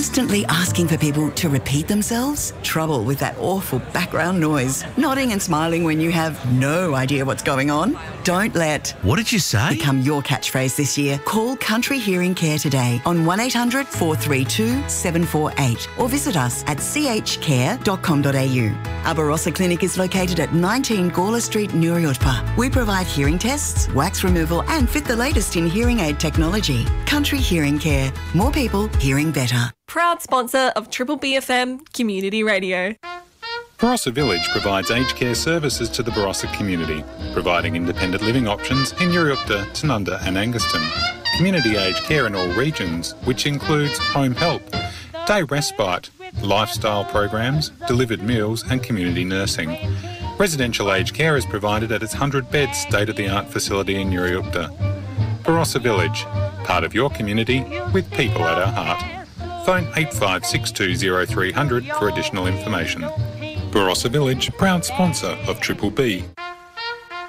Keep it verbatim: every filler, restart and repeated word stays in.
Constantly asking for people to repeat themselves? Trouble with that awful background noise. Nodding and smiling when you have no idea what's going on? Don't let What did you say? become your catchphrase this year. Call Country Hearing Care today on one eight hundred four three two seven four eight or visit us at c h care dot com dot a u. Our Barossa Clinic is located at nineteen Gawler Street, Nuriutpa. We provide hearing tests, wax removal and fit the latest in hearing aid technology. Country Hearing Care. More people hearing better. Proud sponsor of Triple B F M Community Radio. Barossa Village provides aged care services to the Barossa community, providing independent living options in Nuriutpa, Tanunda and Angaston. Community aged care in all regions, which includes home help, day respite, lifestyle programs, delivered meals and community nursing. Residential aged care is provided at its one hundred bed state-of-the-art facility in Nuriutpa. Barossa Village, part of your community with people at our heart. Phone eight five six two zero three hundred for additional information. Barossa Village, proud sponsor of Triple B.